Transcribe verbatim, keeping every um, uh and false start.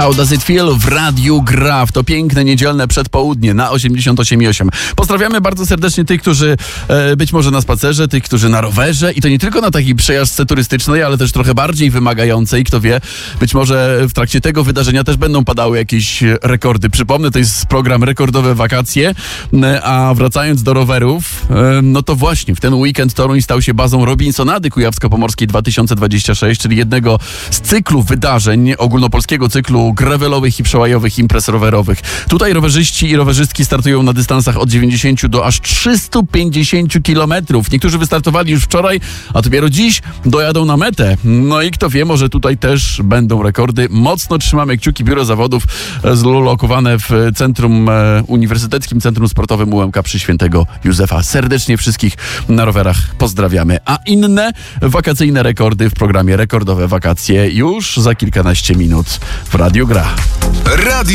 How Does It Feel w Radiu Gra w to piękne niedzielne przedpołudnie na osiemdziesiąt osiem i osiem. Pozdrawiamy bardzo serdecznie tych, którzy e, być może na spacerze, tych, którzy na rowerze i to nie tylko na takiej przejażdżce turystycznej, ale też trochę bardziej wymagającej. Kto wie, być może w trakcie tego wydarzenia też będą padały jakieś rekordy. Przypomnę, to jest program Rekordowe Wakacje, a wracając do rowerów, e, no to właśnie w ten weekend Toruń stał się bazą Robinsonady Kujawsko-Pomorskiej dwa tysiące dwadzieścia sześć, czyli jednego z cyklu wydarzeń, ogólnopolskiego cyklu gravelowych i przełajowych imprez rowerowych. Tutaj rowerzyści i rowerzystki startują na dystansach od dziewięćdziesięciu do aż trzystu pięćdziesięciu kilometrów. Niektórzy wystartowali już wczoraj, a dopiero dziś dojadą na metę. No i kto wie, może tutaj też będą rekordy. Mocno trzymamy kciuki. Biuro Zawodów zlokowane w centrum e, Uniwersyteckim Centrum Sportowym U M K przy Świętego Józefa. Serdecznie wszystkich na rowerach pozdrawiamy. A inne wakacyjne rekordy w programie Rekordowe Wakacje już za kilkanaście minut w Radiu Gra. Radio